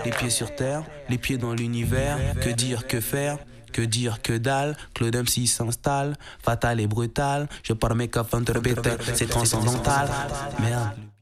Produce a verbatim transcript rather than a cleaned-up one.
les pieds sur terre, les pieds dans l'univers. Que dire, que faire? Que dire, que dalle, Claude M C s'installe, fatal et brutal. Je pars mes coffres, c'est transcendantal. Merde.